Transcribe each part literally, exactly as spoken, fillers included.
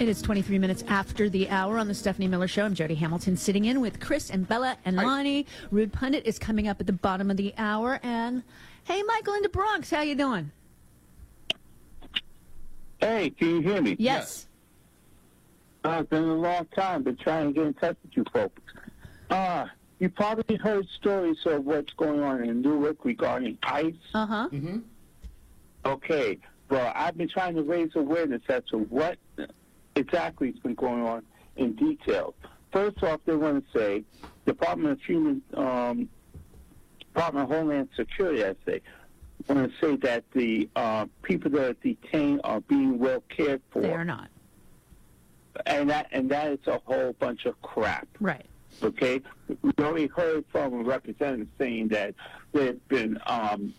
It is twenty-three minutes after the hour on the Stephanie Miller Show. I'm Jody Hamilton sitting in with Chris and Bella and Lonnie. Rude Pundit is coming up at the bottom of the hour. And hey, Michael in the Bronx, how you doing? Hey, can you hear me? Yes. Uh, it's been a long time. Been trying to get in touch with you folks. Uh, you probably heard stories of what's going on in Newark regarding ICE. Uh-huh. Mm-hmm. Okay. Well, I've been trying to raise awareness as to what exactly has been going on in detail. First off, they want to say Department of Human, um, Department of Homeland Security, I say, want to say that the uh, people that are detained are being well cared for. They are not. And that and that is a whole bunch of crap. Right. Okay? We already heard from a representative saying that they've been um,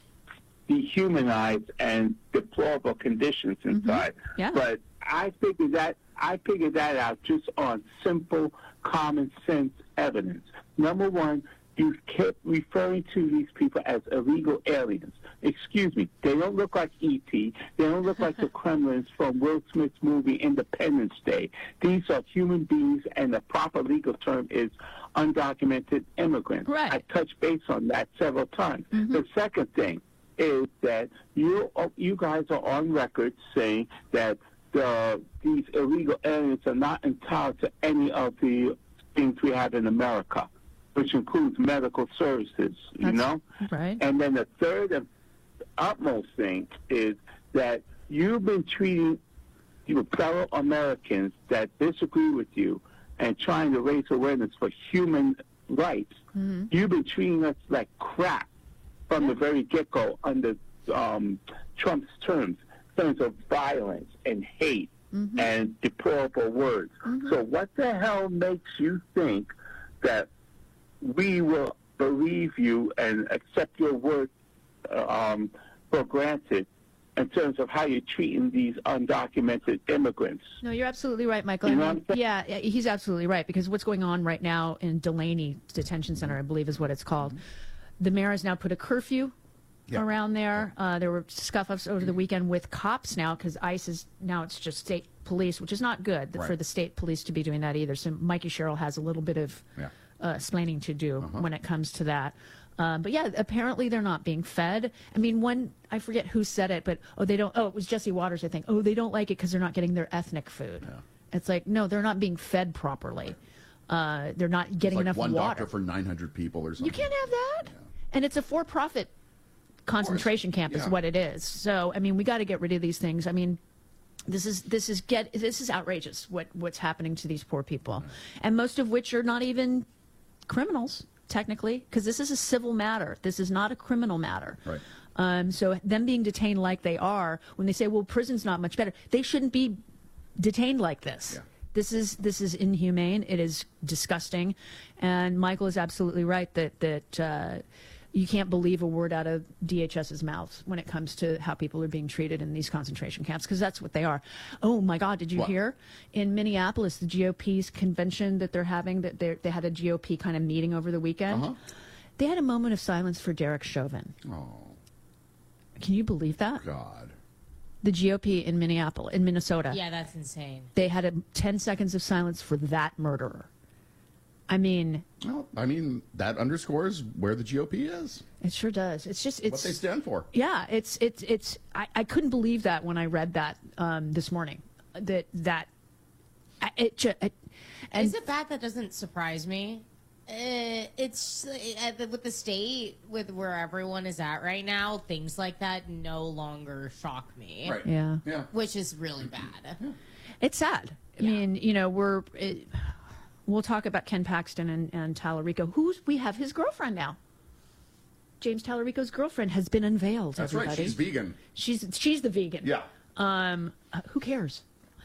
dehumanized and deplorable conditions inside. Mm-hmm. Yeah. But I figured that I figured that out just on simple common sense evidence. Number one, you kept referring to these people as illegal aliens. Excuse me, they don't look like E T They don't look like the Kremlins from Will Smith's movie Independence Day. These are human beings, and the proper legal term is undocumented immigrants. Right. I touched base on that several times. Mm-hmm. The second thing is that you you guys are on record saying that the, these illegal aliens are not entitled to any of the things we have in America, which includes medical services, you That's know? right. And then the third and utmost thing is that you've been treating your fellow Americans that disagree with you and trying to raise awareness for human rights. Mm-hmm. You've been treating us like crap from the very get-go under um, Trump's terms, terms of violence and hate Mm-hmm. and deplorable words. Mm-hmm. So what the hell makes you think that we will believe you and accept your word uh, um, for granted in terms of how you're treating these undocumented immigrants? No, you're absolutely right, Michael. You know I what mean, I'm saying? yeah, yeah, he's absolutely right, because what's going on right now in Delaney Detention Center, I believe is what it's called, the mayor has now put a curfew Yeah. around there. Uh, there were scuff-ups over the weekend with cops now, because ICE is now it's just state police, which is not good Right. for the state police to be doing that either. So Mikey Sherrill has a little bit of Yeah. uh, explaining to do Uh-huh. when it comes to that. Um, but yeah, apparently they're not being fed. I mean, one, I forget who said it, but oh, they don't. Oh, it was Jesse Waters, I think. Oh, they don't like it because they're not getting their ethnic food. Yeah. It's like, no, they're not being fed properly. Uh, they're not getting Like enough one water. doctor for nine hundred people or something. You can't have that. Yeah. And it's a for-profit concentration camp, is Yeah. what it is. So, I mean, we got to get rid of these things. I mean, this is this is get this is outrageous. What what's happening to these poor people, and most of which are not even criminals technically, because this is a civil matter. This is not a criminal matter. Right. Um, so them being detained like they are, when they say, "Well, prison's not much better," they shouldn't be detained like this. Yeah. This is this is inhumane. It is disgusting, and Michael is absolutely right that that uh, you can't believe a word out of D H S's mouth when it comes to how people are being treated in these concentration camps, because that's what they are. Oh my God! Did you What? hear in Minneapolis the G O P's convention that they're having? That they they had a G O P kind of meeting over the weekend. Uh-huh. They had a moment of silence for Derek Chauvin. Oh, Can you believe that? God. The G O P in Minneapolis, in Minnesota. Yeah, that's insane. They had a ten seconds of silence for that murderer. I mean, Well, I mean, that underscores where the G O P is, it sure does. It's just, it's, what they stand for. yeah, it's, it's, it's, I, I couldn't believe that when I read that um, this morning. That, that, I- it just, it, and Is it bad? That doesn't surprise me. Uh, it's uh, with the state, with where everyone is at right now, things like that no longer shock me. Right. yeah, Yeah. Which is really bad. it's sad. I Yeah. mean, you know, we're, it, we'll talk about Ken Paxton and, and Tallarico. Who's, we have his girlfriend now. James Tallarico's girlfriend has been unveiled. That's everybody. right. She's vegan. She's she's the vegan. Yeah. Um, uh, who cares?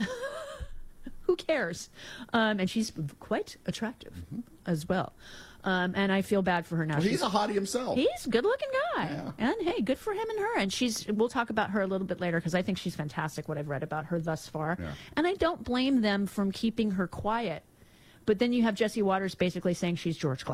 Who cares? Um, and she's quite attractive as well. Um, and I feel bad for her now. Well, he's She's- a hottie himself. He's a good-looking guy, Yeah. and hey, good for him and her. And she's. We'll talk about her a little bit later, because I think she's fantastic. What I've read about her thus far, Yeah. and I don't blame them from keeping her quiet. But then you have Jesse Waters basically saying she's George Clooney.